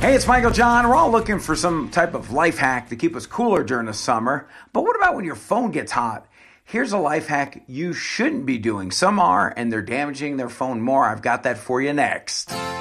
Hey, it's Michael John. We're all looking for some type of life hack to keep us cooler during the summer. But what about when your phone gets hot? Here's a life hack you shouldn't be doing. Some are, and they're damaging their phone more. I've got that for you next.